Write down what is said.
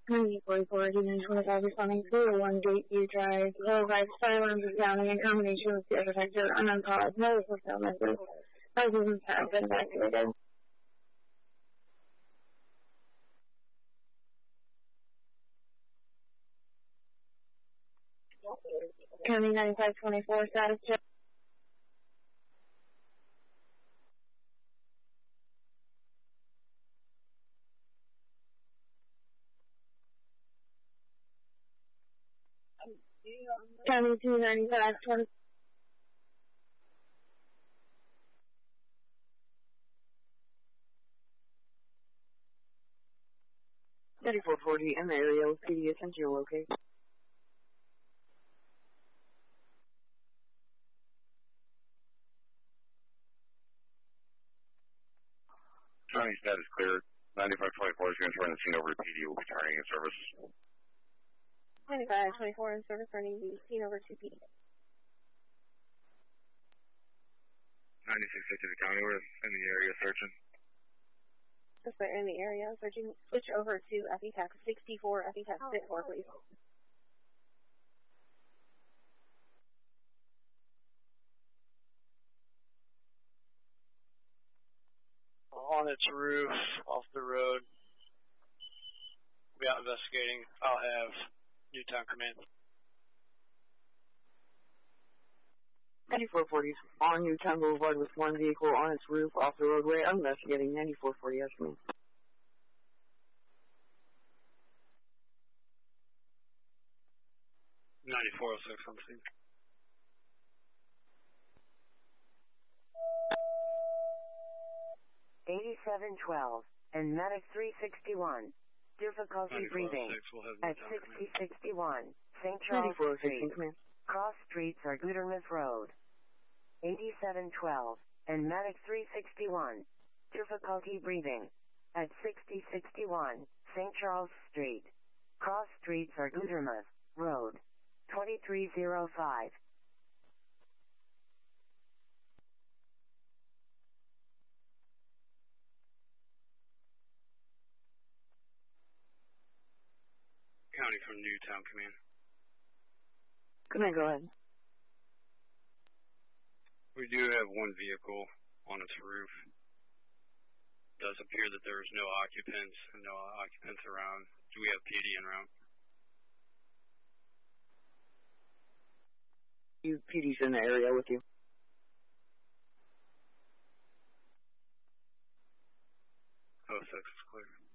44, Union 25 responding to 1 Gate U Drive. Low right silence is sounding in combination with the architecture ununcaused no fulfillment of license have been activated. County 9524 status check. County 295 20. .3440 in the area with PD attention locate. County status clear. 9524 is going to turn the scene over to PD. Will be turning in service. 9524 in service, turning the scene over to PD. 9650 to the county. We're in the area searching. Suspect in the area searching. Switch over to FETAC 64, FETAC 64, please. On its roof, off the road. We'll be out investigating. I'll have Newtown Command. 9440 on Newtown Boulevard with one vehicle on its roof off the roadway. I'm investigating 9440 estimate. .9406 on scene. .8712 and medic 361. Difficulty breathing at 6061 St. Charles Street. Cross streets are Gutermouth Road. 8712 and medic 361. Difficulty breathing at 6061 St. Charles Street. Cross streets are Gutermouth Road. 2305. County from Newtown Command. Command, go ahead. We do have one vehicle on its roof. It does appear that there is no occupants around. Do we have PD en route? PD's in the area with you. 06 is clear.